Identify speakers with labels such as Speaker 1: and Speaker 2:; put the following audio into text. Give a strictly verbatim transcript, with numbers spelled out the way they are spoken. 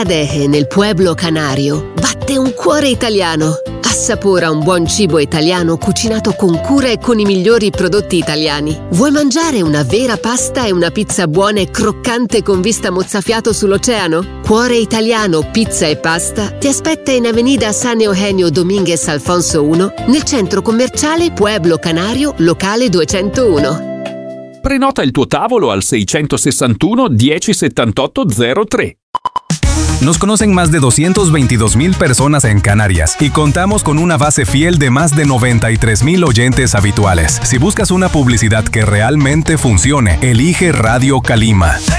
Speaker 1: Deje, nel Pueblo Canario, batte un cuore italiano. Assapora un buon cibo italiano cucinato con cura e con i migliori prodotti italiani. Vuoi mangiare una vera pasta e una pizza buona e croccante con vista mozzafiato sull'oceano? Cuore Italiano Pizza e Pasta ti aspetta in Avenida San Eugenio Dominguez Alfonso uno, nel centro commerciale Pueblo Canario, locale duecentouno.
Speaker 2: Prenota il tuo tavolo al seicentosessantuno dieci settantotto zero tre.
Speaker 3: Nos conocen más de doscientas veintidós mil personas en Canarias y contamos con una base fiel de más de noventa y tres mil oyentes habituales. Si buscas una publicidad que realmente funcione, elige Radio Calima.